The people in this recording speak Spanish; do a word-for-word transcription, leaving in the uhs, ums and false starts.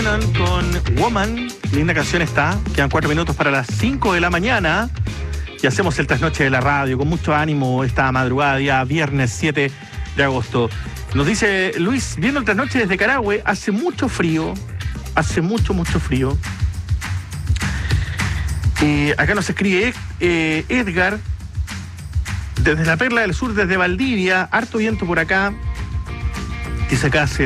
Lennon con Woman. Linda canción está. Quedan cuatro minutos para las cinco de la mañana. Y hacemos el trasnoche de la radio con mucho ánimo esta madrugada, día viernes siete de agosto. Nos dice Luis, viendo el trasnoche desde Carahue, hace mucho frío. Hace mucho, mucho frío. Eh, acá nos escribe eh, Edgar, desde la Perla del Sur, desde Valdivia. Harto viento por acá. Dice acá, se